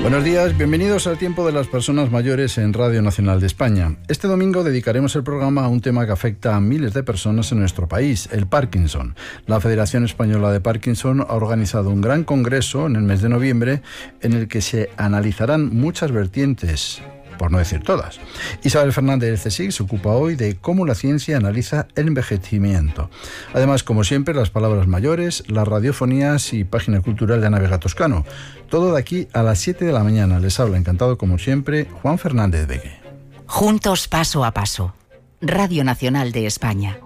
Buenos días, bienvenidos al Tiempo de las Personas Mayores en Radio Nacional de España. Este domingo dedicaremos el programa a un tema que afecta a miles de personas en nuestro país, el Parkinson. La Federación Española de Parkinson ha organizado un gran congreso en el mes de noviembre en el que se analizarán muchas vertientes, por no decir todas. Isabel Fernández del CSIC se ocupa hoy de cómo la ciencia analiza el envejecimiento. Además, como siempre, las palabras mayores, las radiofonías y página cultural de Ana Vega Toscano. Todo de aquí a las 7 de la mañana. Les habla, encantado como siempre, Juan Fernández Begue. Juntos paso a paso. Radio Nacional de España.